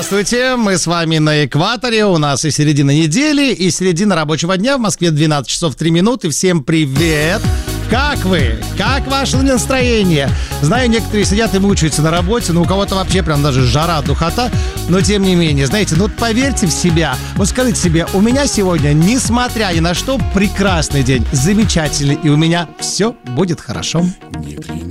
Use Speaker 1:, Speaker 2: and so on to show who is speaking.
Speaker 1: Здравствуйте, мы с вами на экваторе, у нас и середина недели, и середина рабочего дня, в Москве 12 часов 3 минуты, всем привет! Как вы? Как ваше настроение? Знаю, некоторые сидят и мучаются на работе, но у кого-то вообще прям даже жара, духота, но тем не менее, знаете, ну вот поверьте в себя, вот скажите себе, у меня сегодня, несмотря ни на что, прекрасный день, замечательный, и у меня все будет хорошо.